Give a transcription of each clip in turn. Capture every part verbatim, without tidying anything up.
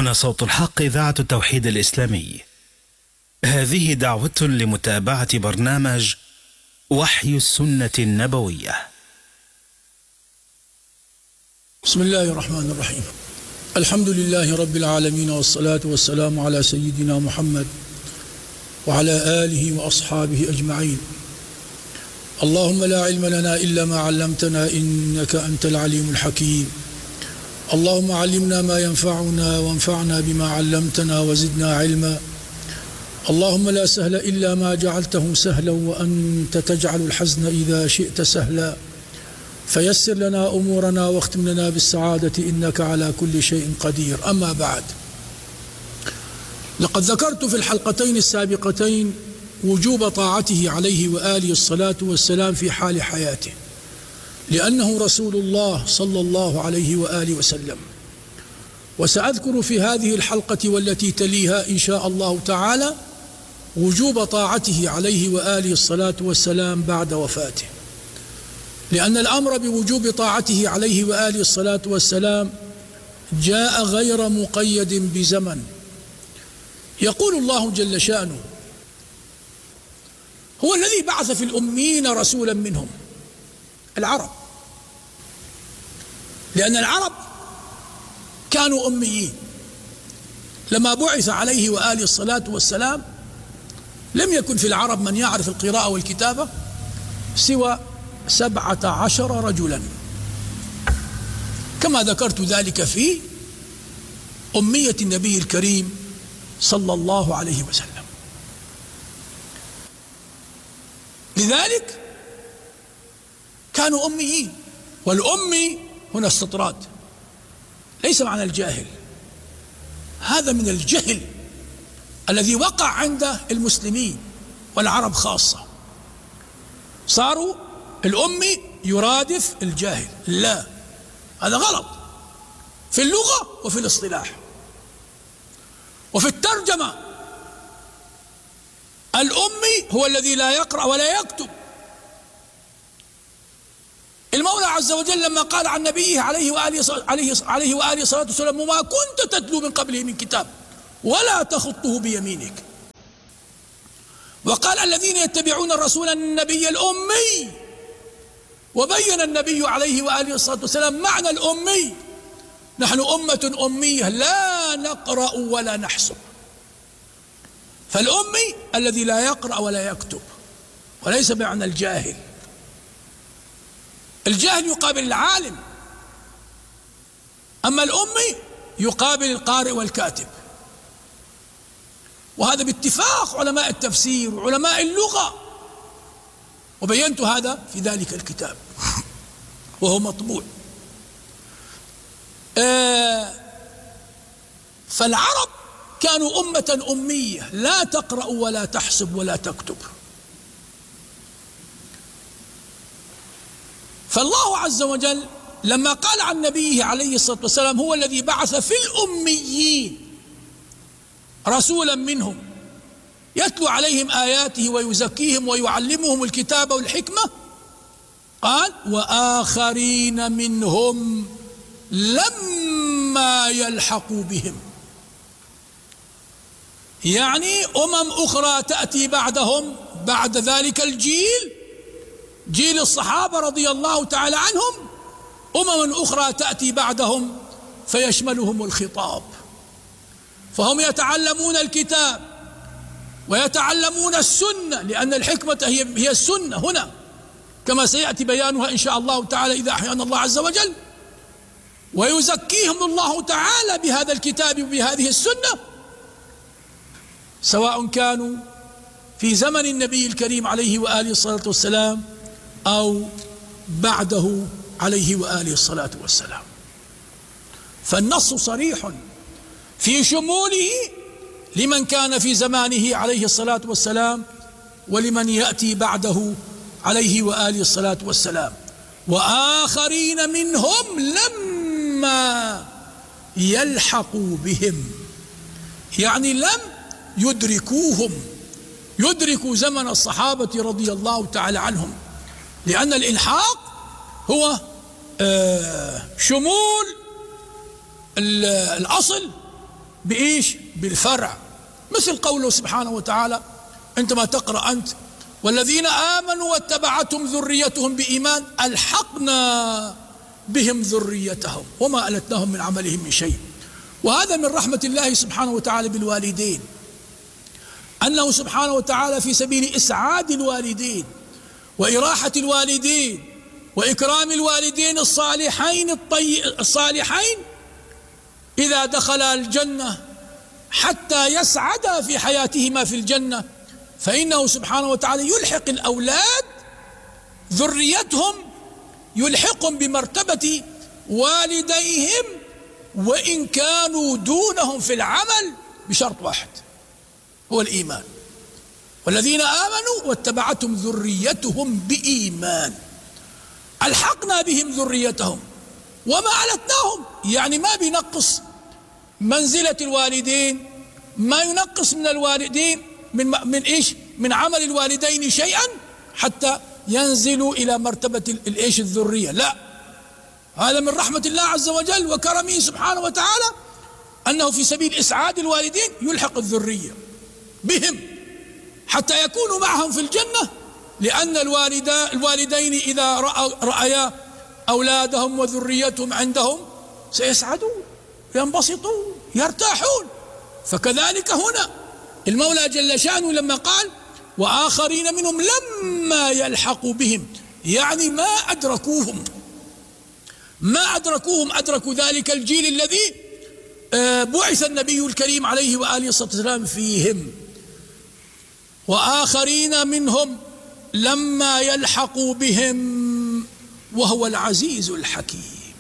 هنا صوت الحق، إذاعة التوحيد الإسلامي. هذه دعوة لمتابعة برنامج وحي السنة النبوية. بسم الله الرحمن الرحيم. الحمد لله رب العالمين، والصلاة والسلام على سيدنا محمد وعلى آله وأصحابه أجمعين. اللهم لا علم لنا إلا ما علمتنا إنك أنت العليم الحكيم. اللهم علمنا ما ينفعنا وانفعنا بما علمتنا وزدنا علما. اللهم لا سهل إلا ما جعلته سهلا، وأنت تجعل الحزن إذا شئت سهلا. فيسر لنا أمورنا واختم لنا بالسعادة، إنك على كل شيء قدير. أما بعد، لقد ذكرت في الحلقتين السابقتين وجوب طاعته عليه وآله الصلاة والسلام في حال حياته، لأنه رسول الله صلى الله عليه وآله وسلم. وسأذكر في هذه الحلقة والتي تليها إن شاء الله تعالى وجوب طاعته عليه وآله الصلاة والسلام بعد وفاته، لأن الأمر بوجوب طاعته عليه وآله الصلاة والسلام جاء غير مقيد بزمن. يقول الله جل شأنه: هو الذي بعث في الأميين رسولا منهم، العرب، لأن العرب كانوا أميين. لما بعث عليه وآله الصلاة والسلام لم يكن في العرب من يعرف القراءة والكتابة سوى سبعة عشر رجلا، كما ذكرت ذلك في أمية النبي الكريم صلى الله عليه وسلم. لذلك كانوا أميين، والأمي هنا استطراد، ليس معنى الجاهل، هذا من الجهل الذي وقع عند المسلمين والعرب خاصة. صاروا الأمي يرادف الجاهل، لا، هذا غلط في اللغة وفي الاصطلاح وفي الترجمة. الأمي هو الذي لا يقرأ ولا يكتب. المولى عز وجل لما قال عن نبيه عليه وآله عليه عليه وآله الصلاة والسلام: وما كنت تتلو من قبله من كتاب ولا تخطه بيمينك. وقال: الذين يتبعون الرسول النبي الأمي. وبين النبي عليه وآله الصلاة والسلام معنى الأمي: نحن أمة أمية لا نقرأ ولا نحسب. فالأمي الذي لا يقرأ ولا يكتب، وليس بمعنى الجاهل. الجاهل يقابل العالم، أما الأمي يقابل القارئ والكاتب. وهذا باتفاق علماء التفسير وعلماء اللغة، وبينت هذا في ذلك الكتاب وهو مطبوع. آه فالعرب كانوا أمة أمية لا تقرأ ولا تحسب ولا تكتب. فالله عز وجل لما قال عن نبيه عليه الصلاة والسلام: هو الذي بعث في الأميين رسولا منهم يتلو عليهم آياته ويزكيهم ويعلمهم الكتاب والحكمة، قال: وآخرين منهم لما يلحقوا بهم، يعني أمم أخرى تأتي بعدهم، بعد ذلك الجيل، جيل الصحابة رضي الله تعالى عنهم، أمم أخرى تأتي بعدهم فيشملهم الخطاب، فهم يتعلمون الكتاب ويتعلمون السنة، لأن الحكمة هي هي السنة هنا، كما سيأتي بيانها إن شاء الله تعالى إذا أحيانا الله عز وجل. ويزكيهم الله تعالى بهذا الكتاب وبهذه السنة، سواء كانوا في زمن النبي الكريم عليه وآله الصلاة والسلام أو بعده عليه وآله الصلاة والسلام. فالنص صريح في شموله لمن كان في زمانه عليه الصلاة والسلام ولمن يأتي بعده عليه وآله الصلاة والسلام. وآخرين منهم لما يلحقوا بهم، يعني لم يدركوهم، يدركوا زمن الصحابة رضي الله تعالى عنهم، لأن الإلحاق هو شمول الأصل بإيش؟ بالفرع، مثل قوله سبحانه وتعالى عندما تقرأ أنت والذين آمنوا واتبعتهم ذريتهم بإيمان ألحقنا بهم ذريتهم وما ألتناهم من عملهم من شيء. وهذا من رحمة الله سبحانه وتعالى بالوالدين، أنه سبحانه وتعالى في سبيل إسعاد الوالدين وإراحة الوالدين وإكرام الوالدين الصالحين الطي... الصالحين إذا دخلا الجنة حتى يسعدا في حياتهما في الجنة، فإنه سبحانه وتعالى يلحق الأولاد ذريتهم، يلحقهم بمرتبة والديهم وإن كانوا دونهم في العمل بشرط واحد هو الإيمان. والذين آمنوا واتبعتهم ذريتهم بإيمان ألحقنا بهم ذريتهم وما ألتناهم، يعني ما بينقص منزلة الوالدين، ما ينقص من الوالدين من من إيش؟ من عمل الوالدين شيئا حتى ينزلوا إلى مرتبة الإيش؟ الذرية. لا، هذا من رحمة الله عز وجل وكرمه سبحانه وتعالى أنه في سبيل إسعاد الوالدين يلحق الذرية بهم حتى يكونوا معهم في الجنة، لأن الوالدين إذا رأيا أولادهم وذريتهم عندهم سيسعدون، ينبسطون، يرتاحون. فكذلك هنا المولى جل شأنه لما قال وآخرين منهم لما يلحقوا بهم، يعني ما أدركوهم ما أدركوهم أدركوا ذلك الجيل الذي بعث النبي الكريم عليه وآله الصلاة والسلام فيهم. وآخرين منهم لما يلحقوا بهم وهو العزيز الحكيم.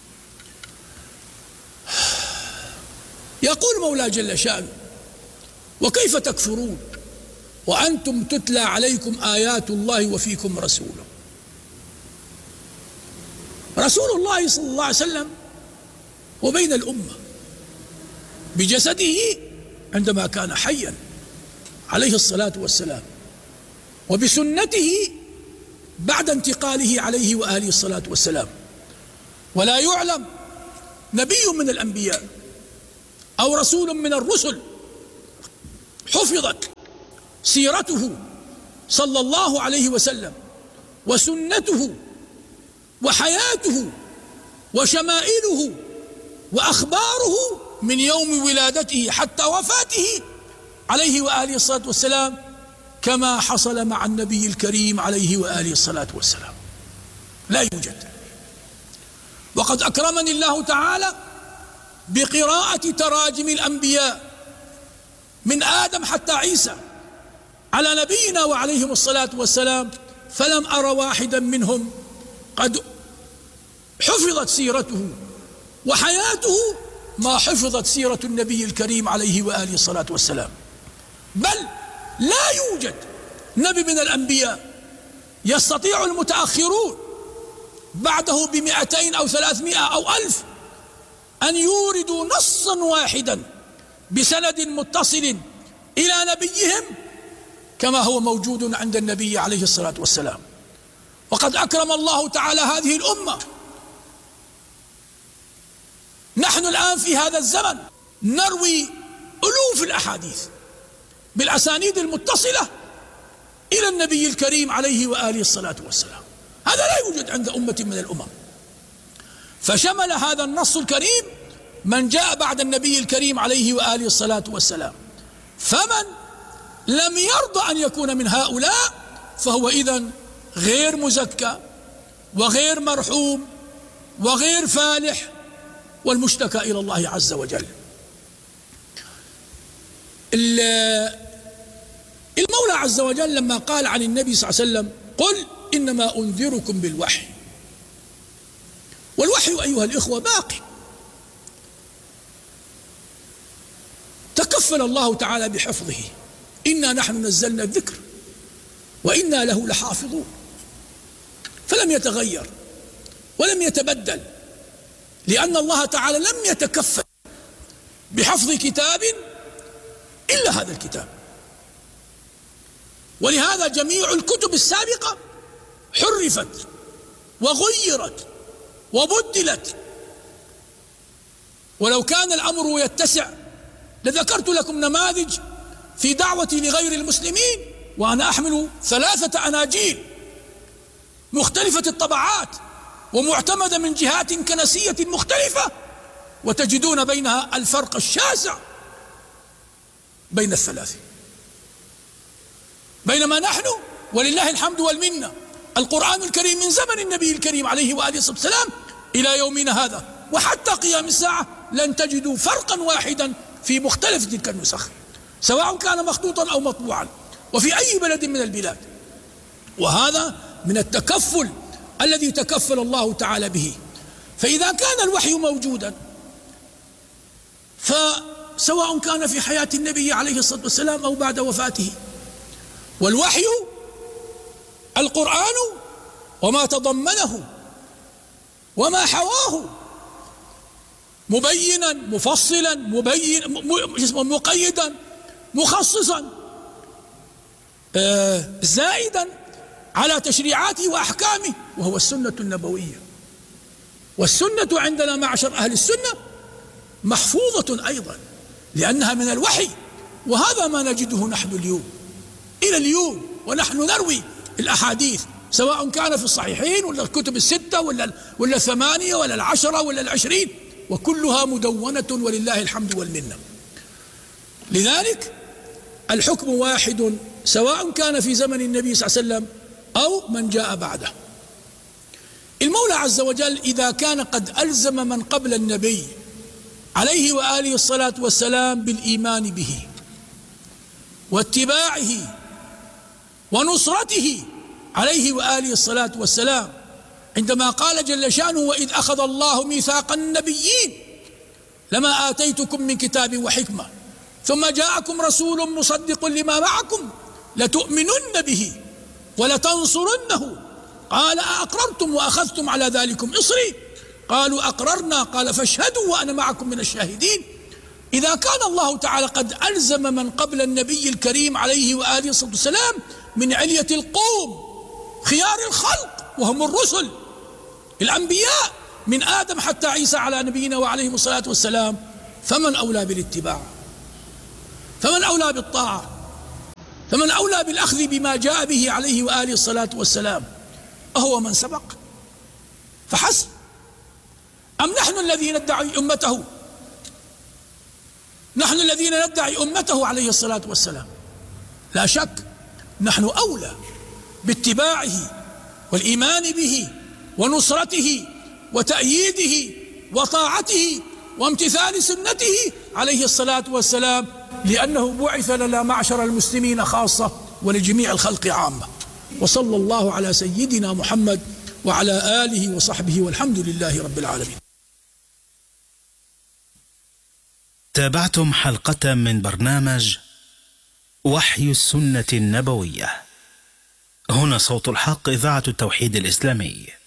يقول مولى جل شأنه وكيف تكفرون وأنتم تتلى عليكم آيات الله وفيكم رسوله. رسول الله صلى الله عليه وسلم وبين الأمة بجسده عندما كان حيا عليه الصلاة والسلام، وبسنته بعد انتقاله عليه وآله الصلاة والسلام. ولا يعلم نبي من الأنبياء أو رسول من الرسل حفظت سيرته صلى الله عليه وسلم وسنته وحياته وشمائله وأخباره من يوم ولادته حتى وفاته عليه وآله الصلاة والسلام كما حصل مع النبي الكريم عليه وآله الصلاة والسلام. لا يوجد. وقد أكرمني الله تعالى بقراءة تراجم الأنبياء من آدم حتى عيسى على نبينا وعليهم الصلاة والسلام، فلم أر واحدا منهم قد حفظت سيرته وحياته ما حفظت سيرة النبي الكريم عليه وآله الصلاة والسلام. بل لا يوجد نبي من الأنبياء يستطيع المتأخرون بعده بمئتين أو ثلاثمائة أو ألف أن يوردوا نصا واحدا بسند متصل إلى نبيهم كما هو موجود عند النبي عليه الصلاة والسلام. وقد أكرم الله تعالى هذه الأمة. نحن الآن في هذا الزمن نروي ألوف الأحاديث بالأسانيد المتصلة إلى النبي الكريم عليه وآله الصلاة والسلام. هذا لا يوجد عند أمة من الأمم. فشمل هذا النص الكريم من جاء بعد النبي الكريم عليه وآله الصلاة والسلام. فمن لم يرضى أن يكون من هؤلاء فهو إذن غير مزكى وغير مرحوم وغير فالح والمشتكى إلى الله عز وجل. المولى عز وجل لما قال عن النبي صلى الله عليه وسلم قل إنما أنذركم بالوحي، والوحي أيها الإخوة باقي، تكفل الله تعالى بحفظه. إنا نحن نزلنا الذكر وإنا له لحافظون، فلم يتغير ولم يتبدل، لأن الله تعالى لم يتكفل بحفظ كتاب إلا هذا الكتاب. ولهذا جميع الكتب السابقة حرفت وغيرت وبدلت. ولو كان الأمر يتسع لذكرت لكم نماذج في دعوتي لغير المسلمين وأنا أحمل ثلاثة أناجيل مختلفة الطبعات ومعتمدة من جهات كنسية مختلفة، وتجدون بينها الفرق الشاسع بين الثلاث. بينما نحن ولله الحمد والمنة القرآن الكريم من زمن النبي الكريم عليه وآله الصلاة والسلام إلى يومنا هذا وحتى قيام الساعة لن تجدوا فرقا واحدا في مختلف تلك النسخ، سواء كان مخطوطا أو مطبوعا وفي أي بلد من البلاد. وهذا من التكفل الذي تكفل الله تعالى به. فإذا كان الوحي موجودا، فسواء كان في حياة النبي عليه الصلاة والسلام أو بعد وفاته، والوحي القرآن وما تضمنه وما حواه مبينا مفصلا مبين مقيدا مخصصا آه زائدا على تشريعاته وأحكامه، وهو السنة النبوية. والسنة عندنا معشر أهل السنة محفوظة أيضا لأنها من الوحي، وهذا ما نجده نحن اليوم إلى اليوم، ونحن نروي الأحاديث سواء كان في الصحيحين ولا الكتب الستة ولا ولا الثمانية ولا العشرة ولا العشرين، وكلها مدونة ولله الحمد والمنة. لذلك الحكم واحد سواء كان في زمن النبي صلى الله عليه وسلم أو من جاء بعده. المولى عز وجل إذا كان قد ألزم من قبل النبي عليه وآله الصلاة والسلام بالإيمان به واتباعه ونصرته عليه وآله الصلاة والسلام، عندما قال جل شأنه: وإذ أخذ الله ميثاق النبيين لما آتيتكم من كتاب وحكمة ثم جاءكم رسول مصدق لما معكم لتؤمنن به ولتنصرنه قال أأقررتم وأخذتم على ذلكم إصري قالوا أقررنا قال فاشهدوا وأنا معكم من الشاهدين. إذا كان الله تعالى قد ألزم من قبل النبي الكريم عليه وآله الصلاة والسلام من علية القوم خيار الخلق وهم الرسل الأنبياء من آدم حتى عيسى على نبينا وعليهم الصلاة والسلام، فمن أولى بالاتباع؟ فمن أولى بالطاعة؟ فمن أولى بالأخذ بما جاء به عليه وآله الصلاة والسلام؟ أهو من سبق فحسب، أم نحن الذين ندعي أمته؟ نحن الذين ندعي أمته عليه الصلاة والسلام. لا شك نحن أولى باتباعه والإيمان به ونصرته وتأييده وطاعته وامتثال سنته عليه الصلاة والسلام، لأنه بعث لنا معشر المسلمين خاصة ولجميع الخلق عامة. وصلى الله على سيدنا محمد وعلى آله وصحبه والحمد لله رب العالمين. تابعتم حلقة من برنامج وحي السنة النبوية. هنا صوت الحق، إذاعة التوحيد الإسلامي.